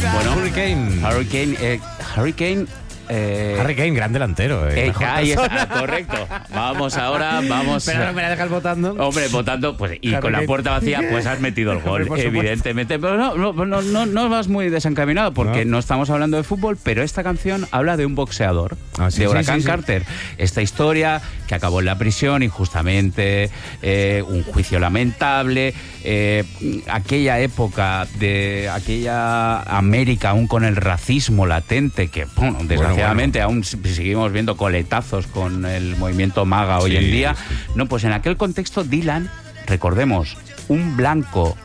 Bueno, Harry Kane, Harry Kane, gran delantero. ahí está, correcto. Vamos. Pero no me la dejas votando. Hombre, votando, pues, y Harry con la Kane. puerta vacía, pues has metido el gol, Por supuesto. evidentemente. Pero no vas muy desencaminado, porque no estamos hablando de fútbol, pero esta canción habla de un boxeador, de Huracán Carter. Esta historia que acabó en la prisión injustamente, un juicio lamentable, aquella época de aquella América aún con el racismo latente, que, bueno, desgraciadamente aún seguimos viendo coletazos con el movimiento MAGA hoy en día. No, pues en aquel contexto Dylan, recordemos, un blanco